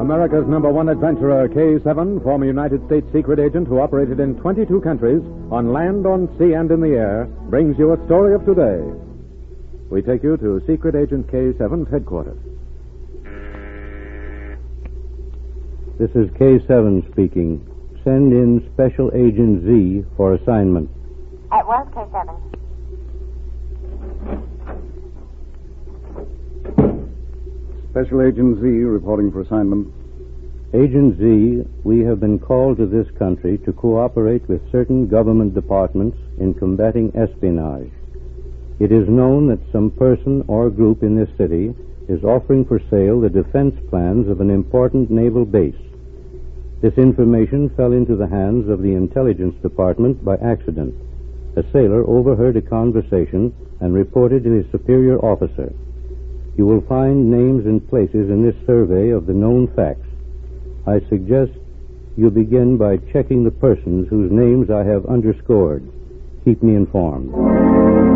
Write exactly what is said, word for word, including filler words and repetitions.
America's number one adventurer, K seven, former United States secret agent who operated in twenty-two countries, on land, on sea, and in the air, brings you a story of today. We take you to Secret Agent K seven's headquarters. This is K seven speaking. Send in Special Agent Z for assignment. At once, K seven. Special Agent Z reporting for assignment. Agent Z, we have been called to this country to cooperate with certain government departments in combating espionage. It is known that some person or group in this city is offering for sale the defense plans of an important naval base. This information fell into the hands of the Intelligence Department by accident. A sailor overheard a conversation and reported to his superior officer. You will find names and places in this survey of the known facts. I suggest you begin by checking the persons whose names I have underscored. Keep me informed.